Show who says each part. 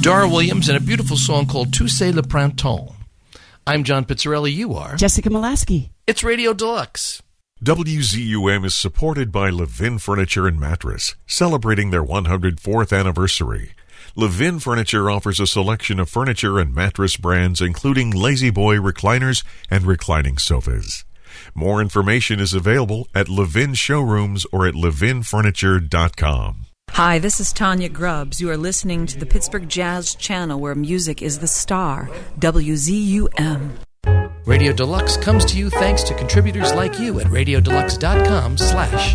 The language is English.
Speaker 1: Dara Williams and a beautiful song called Tu sais le printemps. I'm John Pizzarelli. You are
Speaker 2: Jessica Molaski.
Speaker 1: It's Radio Deluxe.
Speaker 3: WZUM is supported by Levin Furniture and Mattress, celebrating their 104th anniversary. Levin Furniture offers a selection of furniture and mattress brands, including Lazy Boy recliners and reclining sofas. More information is available at Levin Showrooms or at levinfurniture.com.
Speaker 4: Hi, this is Tanya Grubbs. You are listening to the Pittsburgh Jazz Channel, where music is the star, WZUM.
Speaker 1: Radio Deluxe comes to you thanks to contributors like you at radiodeluxe.com/